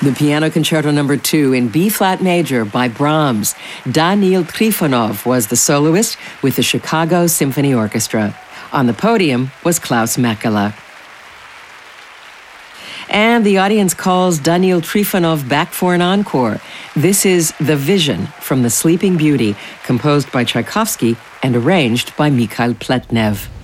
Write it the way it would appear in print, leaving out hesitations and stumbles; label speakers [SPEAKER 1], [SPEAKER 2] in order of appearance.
[SPEAKER 1] The Piano Concerto No. 2 in B-flat major by Brahms. Daniil Trifonov was the soloist with the Chicago Symphony Orchestra. On the podium was Klaus Mäkelä. And the audience calls Daniil Trifonov back for an encore. This is The Vision from The Sleeping Beauty, composed by Tchaikovsky and arranged by Mikhail Pletnev.